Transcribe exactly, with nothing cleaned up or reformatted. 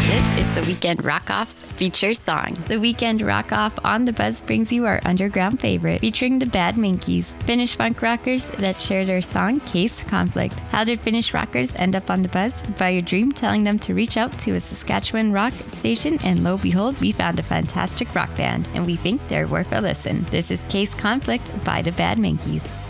This is the Weekend Rock-Off's feature song. The Weekend Rock-Off on the Buzz brings you our underground favorite, featuring the Bad Minkies, Finnish funk rockers that share their song Case Conflict. How did Finnish rockers end up on the Buzz? By a dream telling them to reach out to a Saskatchewan rock station, and lo behold, we found a fantastic rock band, and we think they're worth a listen. This is Case Conflict by the Bad Minkies.